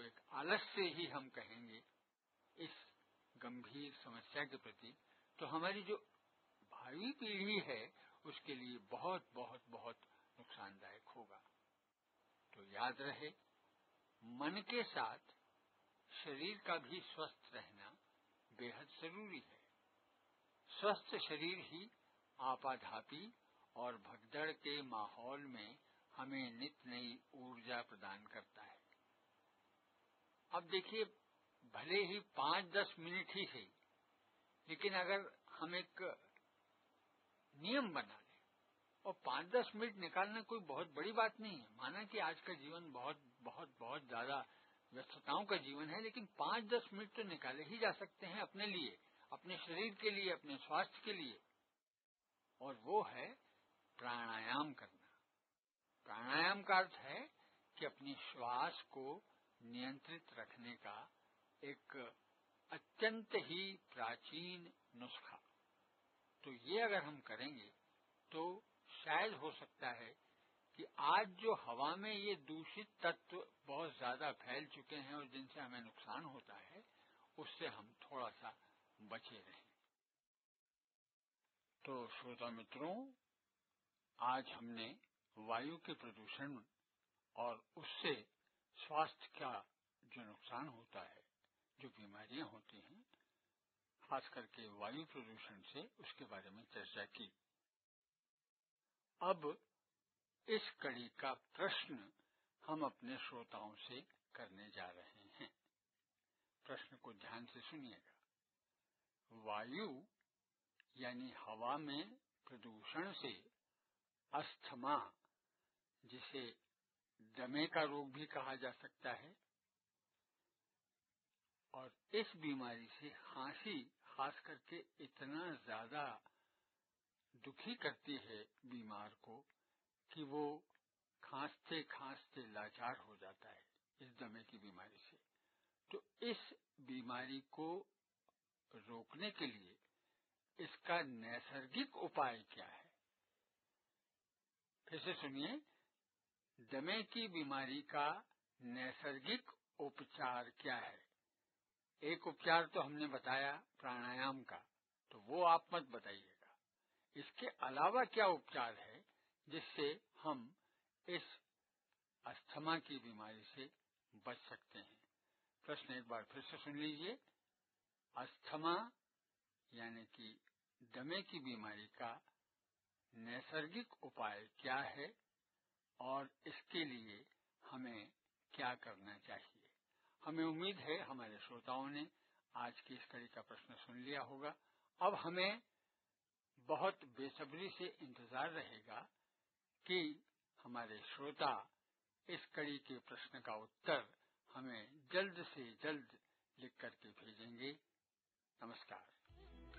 एक आलस्य ही हम कहेंगे इस गंभीर समस्या के प्रति, तो हमारी जो भावी पीढ़ी है उसके लिए बहुत बहुत बहुत नुकसानदायक होगा। तो याद रहे, मन के साथ शरीर का भी स्वस्थ रहना बेहद जरूरी है। स्वस्थ शरीर ही आपाधापी और भगदड़ के माहौल में हमें नित नई ऊर्जा प्रदान करता है। अब देखिए, भले ही 5-10 मिनट ही सही, लेकिन अगर हम एक नियम बना लें, और 5-10 मिनट निकालना कोई बहुत बड़ी बात नहीं है। माना कि आज का जीवन बहुत बहुत बहुत ज्यादा व्यस्तताओं का जीवन है, लेकिन 5-10 मिनट तो निकाले ही जा सकते हैं अपने लिए, अपने शरीर के लिए, अपने स्वास्थ्य के लिए। और वो है प्राणायाम करना। प्राणायाम का अर्थ है कि अपनी श्वास को नियंत्रित रखने का एक अत्यंत ही प्राचीन नुस्खा। तो ये अगर हम करेंगे तो शायद हो सकता है कि आज जो हवा में ये दूषित तत्व बहुत ज्यादा फैल चुके हैं और जिनसे हमें नुकसान होता है, उससे हम थोड़ा सा बचे रहें। तो श्रोता मित्रों, आज हमने वायु के प्रदूषण और उससे स्वास्थ्य का जो नुकसान होता है, जो बीमारियां होती हैं, खास करके वायु प्रदूषण से, उसके बारे में चर्चा की। अब इस कड़ी का प्रश्न हम अपने श्रोताओं से करने जा रहे हैं। प्रश्न को ध्यान से सुनिएगा। वायु यानी हवा में प्रदूषण से अस्थमा, जिसे दमे का रोग भी कहा जा सकता है, और इस बीमारी से खांसी खास करके इतना ज्यादा दुखी करती है बीमार को कि वो खांसते खांसते लाचार हो जाता है इस दमे की बीमारी से। तो इस बीमारी को रोकने के लिए इसका नैसर्गिक उपाय क्या है? फिर से सुनिए, दमे की बीमारी का नैसर्गिक उपचार क्या है? एक उपचार तो हमने बताया प्राणायाम का, तो वो आप मत बताइएगा। इसके अलावा क्या उपचार है जिससे हम इस अस्थमा की बीमारी से बच सकते हैं? प्रश्न एक बार फिर से सुन लीजिए। अस्थमा यानी कि दमे की बीमारी का नैसर्गिक उपाय क्या है और इसके लिए हमें क्या करना चाहिए? हमें उम्मीद है हमारे श्रोताओं ने आज की इस कड़ी का प्रश्न सुन लिया होगा। अब हमें बहुत बेसब्री से इंतजार रहेगा कि हमारे श्रोता इस कड़ी के प्रश्न का उत्तर हमें जल्द से जल्द लिख करके भेजेंगे। नमस्कार।